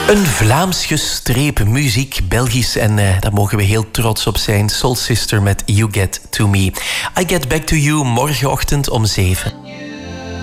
Een Vlaams gestrepen muziek, Belgisch, en daar mogen we heel trots op zijn. Soul Sister met You Get To Me. I Get Back To You morgenochtend om 7.